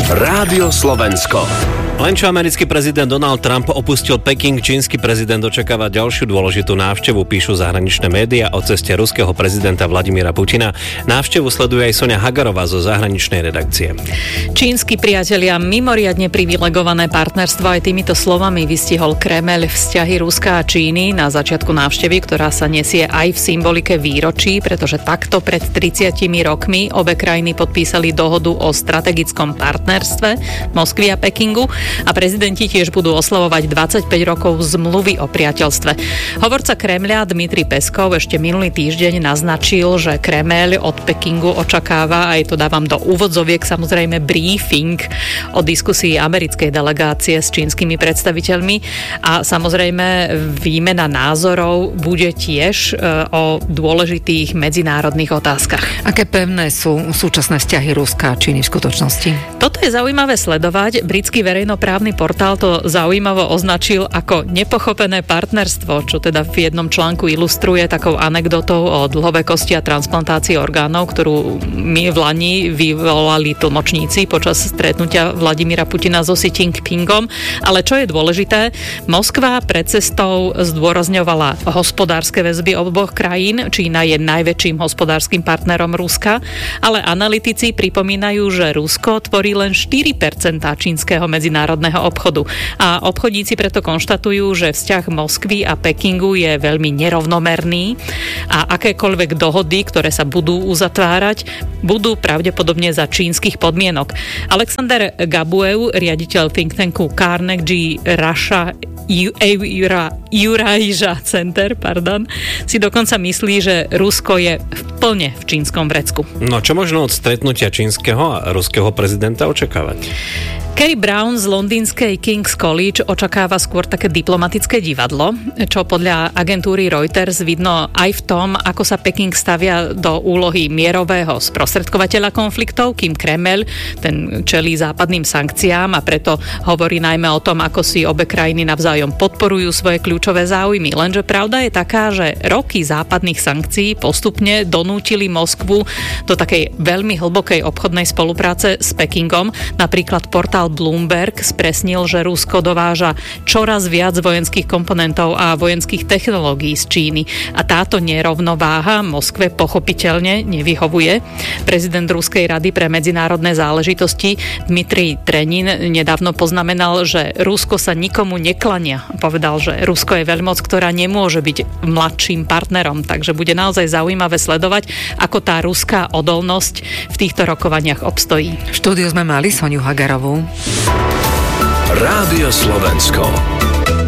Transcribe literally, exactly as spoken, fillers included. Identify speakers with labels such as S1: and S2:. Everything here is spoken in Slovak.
S1: Rádio Slovensko.
S2: Len čo americký prezident Donald Trump opustil Peking, čínsky prezident očakáva ďalšiu dôležitú návštevu, píšu zahraničné médiá o ceste ruského prezidenta Vladimíra Putina. Návštevu sleduje aj Soňa Hagarová zo zahraničnej redakcie.
S3: Čínsky priatelia, mimoriadne privilegované partnerstvo, aj týmito slovami vystihol Kremeľ vzťahy Ruska a Číny na začiatku návštevy, ktorá sa nesie aj v symbolike výročí, pretože takto pred tridsiatimi rokmi obe krajiny podpísali dohodu o strategickom partnerstve Moskvy a Pekingu. A prezidenti tiež budú oslavovať dvadsaťpäť rokov zmluvy o priateľstve. Hovorca Kremľa Dmitrij Peskov ešte minulý týždeň naznačil, že Kremeľ od Pekingu očakáva, aj to dávam do úvodzoviek, samozrejme briefing o diskusii americkej delegácie s čínskymi predstaviteľmi a samozrejme výmena názorov bude tiež o dôležitých medzinárodných otázkach.
S4: Aké pevné sú súčasné vzťahy Ruska a Číny v skutočnosti?
S3: Toto je zaujímavé sledovať. Britský verejno právny portál to zaujímavo označil ako nepochopené partnerstvo, čo teda v jednom článku ilustruje takou anekdotou o dlhovekosti a transplantácii orgánov, ktorú my v Lani vyvolali tlmočníci počas stretnutia Vladimíra Putina so Xi Jinpingom. Ale čo je dôležité, Moskva pred cestou zdôrazňovala hospodárske väzby oboch krajín. Čína je najväčším hospodárskym partnerom Ruska, ale analytici pripomínajú, že Rusko tvorí len štyri percentá čínskeho medzinárodného národného obchodu. A obchodníci preto konštatujú, že vzťah Moskvy a Pekingu je veľmi nerovnomerný a akékoľvek dohody, ktoré sa budú uzatvárať, budú pravdepodobne za čínskych podmienok. Alexander Gabuev, riaditeľ think tanku Carnegie Russia Eurasia Center, pardon, si dokonca myslí, že Rusko je plne v čínskom vrecku.
S2: No čo možno od stretnutia čínskeho a ruského prezidenta očakávať?
S3: Carrie Brown z londýnskej King's College očakáva skôr také diplomatické divadlo, čo podľa agentúry Reuters vidno aj v tom, ako sa Peking stavia do úlohy mierového sprostredkovateľa konfliktov, kým Kremeľ, ten čelí západným sankciám a preto hovorí najmä o tom, ako si obe krajiny navzájom podporujú svoje kľúčové záujmy. Lenže pravda je taká, že roky západných sankcií postupne donútili Moskvu do takej veľmi hlbokej obchodnej spolupráce s Pekingom. Napríklad portál Bloomberg spresnil, že Rusko dováža čoraz viac vojenských komponentov a vojenských technológií z Číny. A táto nerovnováha Moskve pochopiteľne nevyhovuje. Prezident Ruskej rady pre medzinárodné záležitosti Dmitrij Trenin nedávno poznamenal, že Rusko sa nikomu neklania. Povedal, že Rusko je veľmoc, ktorá nemôže byť mladším partnerom, takže bude naozaj zaujímavé sledovať, ako tá ruská odolnosť v týchto rokovaniach obstojí.
S4: V štúdiu sme mali Soňu Hagarovú.
S1: Rádio Slovensko.